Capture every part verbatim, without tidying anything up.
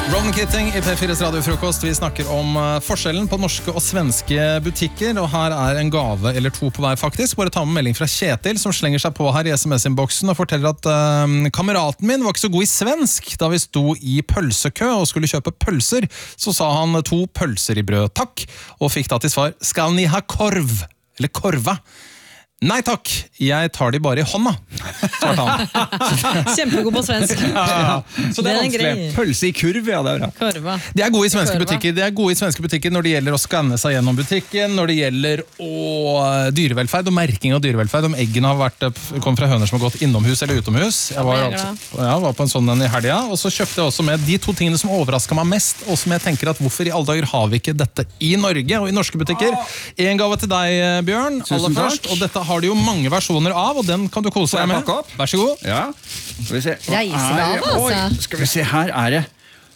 Ronan Keating i P fires radiofrokost. Vi snakker om forskjellen på norske og svenske butikker, og her er en gave eller to på vei faktisk. Bare ta med melding fra Kjetil, som slenger seg på her i sms-innboksen og forteller at uh, kameraten min var ikke så god i svensk. Da vi sto i pølsekø og skulle kjøpe pølser, så sa han to pølser i brød, takk, og fikk da til svar, skal ni ha korv? Eller korva? Nei takk, jeg tar de bare i hånda, svarte han. Kjempegod på svensk. Ja, ja. Så det er vanskelig. Pølse i kurv, ja, det er bra. Korva. De er gode i svenske Korva. butikker. De er gode i svenske butikker når det gjelder å skanne seg gjennom butikken, når det gjelder å, dyrevelferd og merking av dyrevelferd. Om eggene har vært, kom fra høner som har gått innomhus eller utomhus. Jeg var, altså, ja, var på en sånn en i helga, og så kjøpte jeg også med de to tingene som overrasket meg mest, og som jeg tenker at hvorfor i alle dager har vi ikke dette i Norge og i norske butikker. En gave til deg, Bjørn, aller først, og dette har de jo mange versjoner av, og den kan du kose deg med. Vær så god. Ja. Skal vi se. Reise deg av, altså. Oi, skal vi se, her er det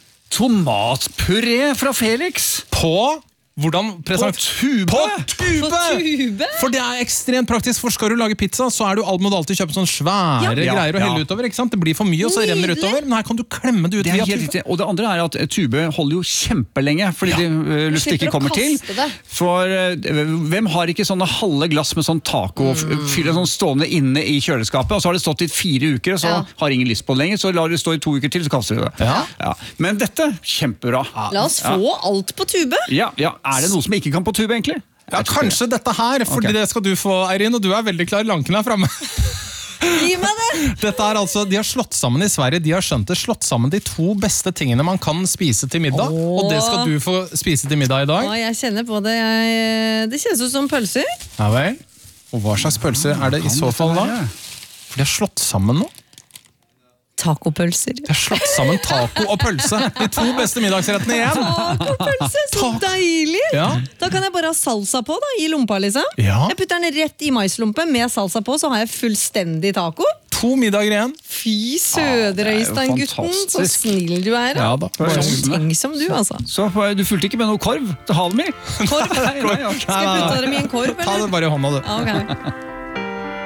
tomatpuré fra Felix. På hvordan present? På tube. På tube! På tube? For det er ekstremt praktisk, for skal du lage pizza, så er du all, må du alltid kjøpe sånne svære Ja. greier og helle Ja. utover, ikke sant? Det blir for mye, og så renner det Nydelig. utover. Men her kan du klemme det ut Det er via helt tube. riktig. Og det andre er at tube holder jo kjempelenge, fordi det, uh, luft slipper ikke å kommer til. kaste det. For uh, hvem har ikke sånne halve glass med sånn taco, mm. fyller sånn stående inne i kjøleskapet, og så har det stått i fire uker, og så Ja. har ingen lyst på det lenger, så lar det stå i to uker til, så kaster du det. Ja. Men dette, kjempebra. La oss få alt på tube. Ja, ja. Er det noe som ikke kan på tube, egentlig? Ja, kanskje dette her, fordi Ok. det skal du få, Eirin, og du er veldig klar, lanken er fremme. Gi meg det! Dette er altså, de har slått sammen i Sverige, de har skjønt det, slått sammen de to beste tingene man kan spise til middag, Åh. og det skal du få spise til middag i dag. Å, jeg kjenner på det. Jeg, det kjennes ut som pølser. Ja vel. Og hva slags pølser er det i så fall da? For de har slått sammen nå. Tacopølser. De har slått sammen taco og pølse. De to beste middagsrettene igjen. Tacopølse, så Ta- deilig! Ja. Da kan jeg bare ha salsa på da, i lompa, liksom. Ja. Jeg putter den rett i maislompe med salsa på, så har jeg fullstendig taco. To middager igjen. Fy søder, Ah, det er jo Øystein-gutten, så fantastisk. snill du er. Ja da. Sånn ting som du, altså. Så uh, du fulgte ikke med noe korv til Halmi? Korv. Nei, nei, ok. Skal jeg putte dem i en korv, Ta eller? det bare i hånda, du. Ja, ok.